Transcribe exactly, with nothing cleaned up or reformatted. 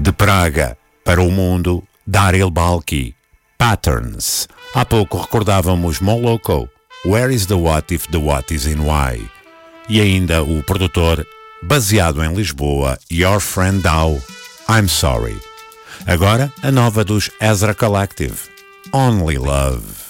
De Praga para o mundo, Daryl Balki, Patterns. Há pouco recordávamos Moloko, Where is the What if the What is in Why? E ainda o produtor, baseado em Lisboa, Your Friend Dow, I'm Sorry. Agora, a nova dos Ezra Collective, Only Love.